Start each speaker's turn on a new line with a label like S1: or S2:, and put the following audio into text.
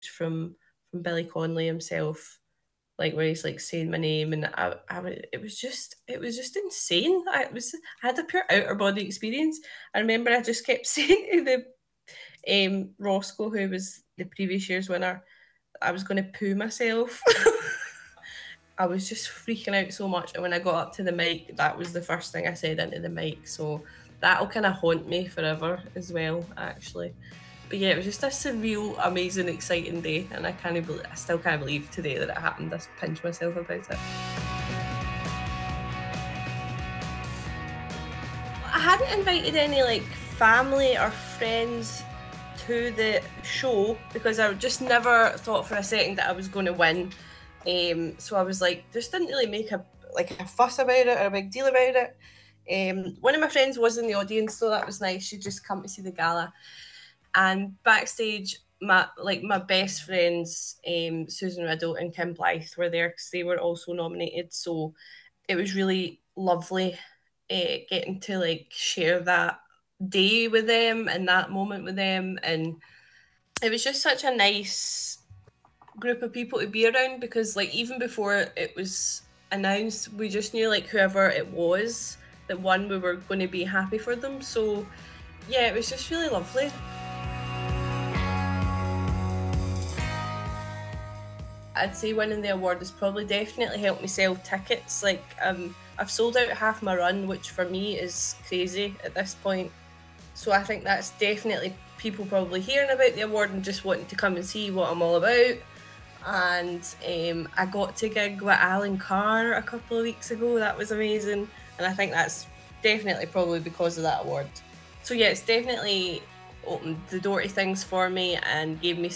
S1: from Billy Connolly himself, like where he's like saying my name, and it was just insane. I had a pure outer body experience. I remember I just kept saying to the Roscoe, who was the previous year's winner, I was going to poo myself. I was just freaking out so much, and when I got up to the mic, that was the first thing I said into the mic. So that'll kind of haunt me forever as well, actually. But yeah, it was just a surreal, amazing, exciting day, and I still can't believe today that it happened. I just pinch myself about it. I hadn't invited any like family or friends to the show because I just never thought for a second that I was going to win. So I was like, just didn't really make a fuss about it or a big deal about it. One of my friends was in the audience, so that was nice. She'd just come to see the gala, and backstage, my best friends, Susan Riddle and Kim Blythe, were there because they were also nominated. So it was really lovely getting to like share that day with them and that moment with them, and it was just such a nice group of people to be around because like even before it was announced, we just knew like whoever it was that won, we were going to be happy for them. So yeah, it was just really lovely. I'd say winning the award has probably definitely helped me sell tickets. Like, I've sold out half my run, which for me is crazy at this point. So I think that's definitely people probably hearing about the award and just wanting to come and see what I'm all about. And I got to gig with Alan Carr a couple of weeks ago. That was amazing, and I think that's definitely probably because of that award. So yeah, it's definitely opened the door to things for me and gave me